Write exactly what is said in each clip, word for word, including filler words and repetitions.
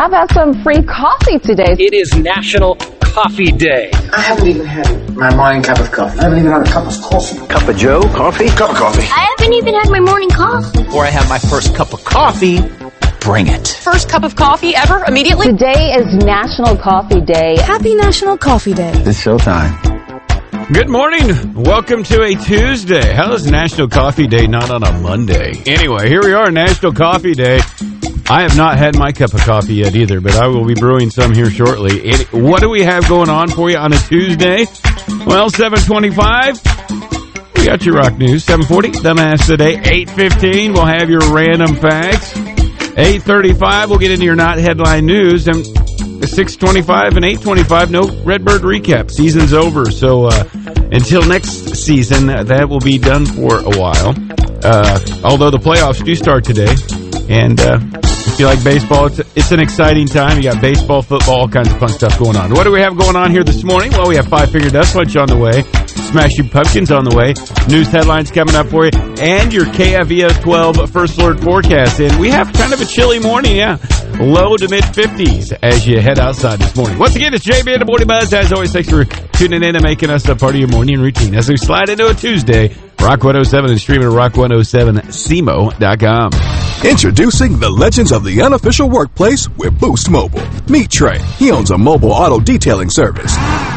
how about some free coffee today? It is National Coffee Day. I haven't even had my morning cup of coffee. I haven't even had a cup of coffee. Cup of Joe, coffee? Cup of coffee. I haven't even had my morning coffee. Before I have my first cup of coffee, bring it. First cup of coffee ever, immediately? Today is National Coffee Day. Happy National Coffee Day. It's showtime. Good morning. Welcome to a Tuesday. How is National Coffee Day not on a Monday? Anyway, here we are, National Coffee Day. I have not had my cup of coffee yet either, but I will be brewing some here shortly. It, what do we have going on for you on a Tuesday? Well, seven twenty-five, we got your rock news. seven forty, Dumbass Today. eight fifteen, we'll have your random facts. eight thirty-five, we'll get into your not headline news. And six twenty-five and eight twenty-five, no Redbird recap. Season's over, so uh, until next season, that will be done for a while. Uh, although the playoffs do start today, and uh, if you like baseball, it's, it's an exciting time. You got baseball, football, all kinds of fun stuff going on. What do we have going on here this morning? Well, we have Five Finger Death Punch on the way, Smash You Pumpkins on the way, news headlines coming up for you, and your K F V S twelve First Alert forecast. And we have kind of a chilly morning, yeah. Low to mid-fifties as you head outside this morning. Once again, it's J B and the Morning Buzz. As always, thanks for tuning in and making us a part of your morning routine. As we slide into a Tuesday, Rock one oh seven and streaming at rock one oh seven C M O dot com. Introducing the legends of the unofficial workplace with Boost Mobile. Meet Trey. He owns a mobile auto detailing service.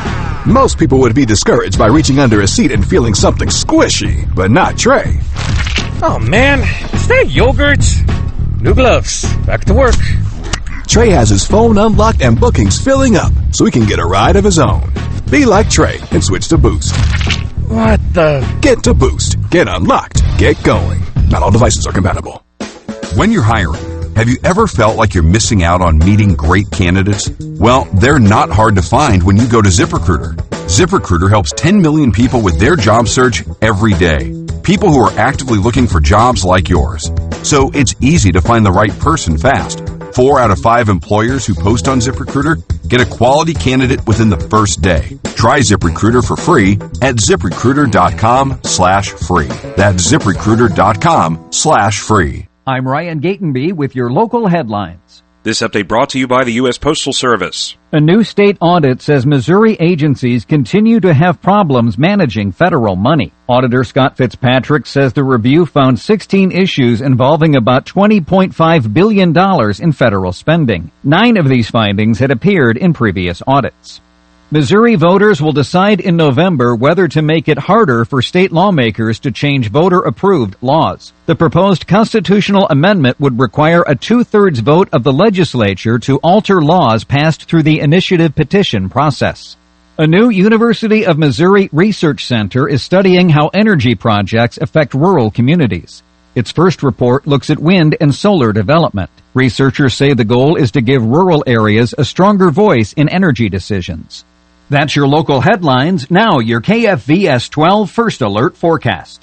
Most people would be discouraged by reaching under a seat and feeling something squishy, but not Trey. Oh, man. Is that yogurt? New gloves. Back to work. Trey has his phone unlocked and bookings filling up so he can get a ride of his own. Be like Trey and switch to Boost. What the? Get to Boost. Get unlocked. Get going. Not all devices are compatible. When you're hiring, have you ever felt like you're missing out on meeting great candidates? Well, they're not hard to find when you go to ZipRecruiter. ZipRecruiter helps ten million people with their job search every day. People who are actively looking for jobs like yours. So it's easy to find the right person fast. Four out of five employers who post on ZipRecruiter get a quality candidate within the first day. Try ZipRecruiter for free at ZipRecruiter.com slash free. That's ZipRecruiter.com slash free. I'm Ryan Gatenby with your local headlines. This update brought to you by the U S Postal Service. A new state audit says Missouri agencies continue to have problems managing federal money. Auditor Scott Fitzpatrick says the review found sixteen issues involving about twenty point five billion dollars in federal spending. Nine of these findings had appeared in previous audits. Missouri voters will decide in November whether to make it harder for state lawmakers to change voter-approved laws. The proposed constitutional amendment would require a two-thirds vote of the legislature to alter laws passed through the initiative petition process. A new University of Missouri research center is studying how energy projects affect rural communities. Its first report looks at wind and solar development. Researchers say the goal is to give rural areas a stronger voice in energy decisions. That's your local headlines. Now your K F V S twelve First Alert forecast.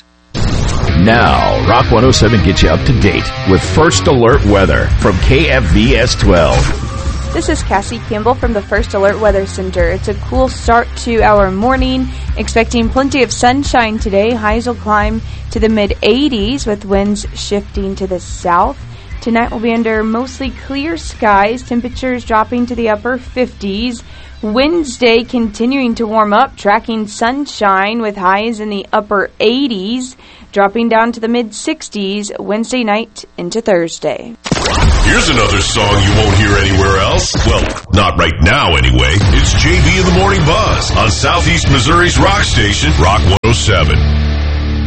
Now, Rock one oh seven gets you up to date with First Alert weather from K F V S twelve. This is Cassie Campbell from the First Alert Weather Center. It's a cool start to our morning. Expecting plenty of sunshine today. Highs will climb to the mid eighties with winds shifting to the south. Tonight will be under mostly clear skies. Temperatures dropping to the upper fifties. Wednesday continuing to warm up, tracking sunshine with highs in the upper eighties, dropping down to the mid sixties Wednesday night into Thursday. Here's another song you won't hear anywhere else. Well, not right now anyway. It's J B in the Morning Buzz on Southeast Missouri's rock station, Rock one oh seven.